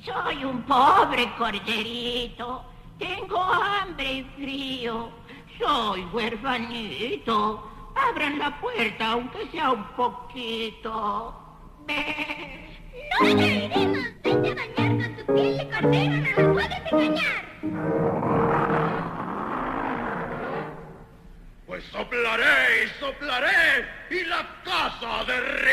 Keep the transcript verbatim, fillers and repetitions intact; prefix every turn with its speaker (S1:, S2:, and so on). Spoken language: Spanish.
S1: Soy un pobre corderito, tengo hambre y frío, soy huerfanito. Abran la puerta, aunque sea un poquito. ¡Ve!
S2: ¡No te iremos! ¡Vete a bañar con tu piel de cordero! ¡No nos puedes engañar!
S3: Pues soplaré y soplaré y la casa derribaré.